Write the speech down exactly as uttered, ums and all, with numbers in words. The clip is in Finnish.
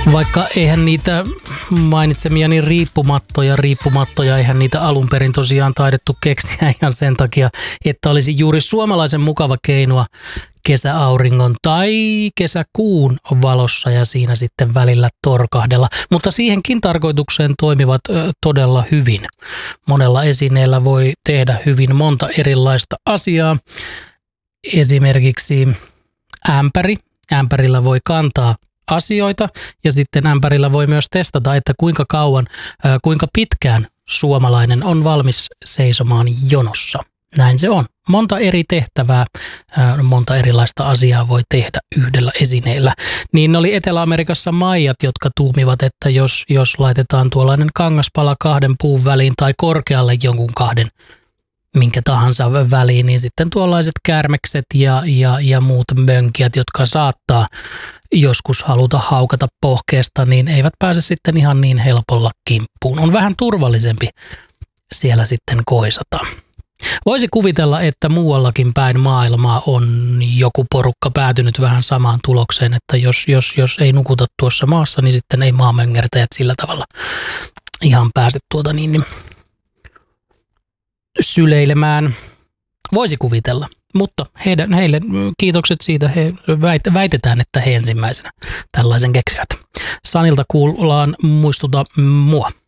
Vaikka eihän niitä mainitsemiani riippumattoja, riippumattoja, eihän niitä alun perin tosiaan taidettu keksiä ihan sen takia, että olisi juuri suomalaisen mukava keinoa kesäauringon tai kesäkuun valossa ja siinä sitten välillä torkahdella. Mutta siihenkin tarkoitukseen toimivat ö, todella hyvin. Monella esineellä voi tehdä hyvin monta erilaista asiaa. Esimerkiksi ämpäri. Ämpärillä voi kantaa asioita ja sitten ämpärillä voi myös testata, että kuinka kauan, ö, kuinka pitkään suomalainen on valmis seisomaan jonossa. Näin se on. Monta eri tehtävää, monta erilaista asiaa voi tehdä yhdellä esineellä. Niin oli Etelä-Amerikassa maijat, jotka tuumivat, että jos, jos laitetaan tuollainen kangaspala kahden puun väliin tai korkealle jonkun kahden minkä tahansa väliin, niin sitten tuollaiset kärmekset ja, ja, ja muut mönkijät, jotka saattaa joskus haluta haukata pohkeesta, niin eivät pääse sitten ihan niin helpolla kimppuun. On vähän turvallisempi siellä sitten koisata. Voisi kuvitella, että muuallakin päin maailmaa on joku porukka päätynyt vähän samaan tulokseen, että jos, jos, jos ei nukuta tuossa maassa, niin sitten ei maamöngertäjät sillä tavalla ihan pääse tuota niin, niin syleilemään. Voisi kuvitella, mutta heidän, heille kiitokset siitä, he väitetään, että he ensimmäisenä tällaisen keksivät. Sanilta kuullaan muistuta mua.